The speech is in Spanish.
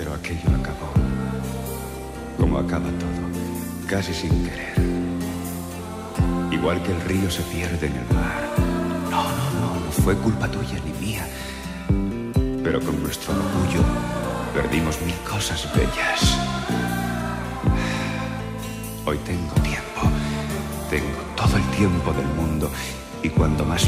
Pero aquello acabó. Como acaba todo, casi sin querer. Igual que el río se pierde en el mar. No fue culpa tuya ni mía. Pero con nuestro orgullo perdimos mil cosas bellas. Hoy tengo tiempo. Tengo todo el tiempo del mundo. Y cuando más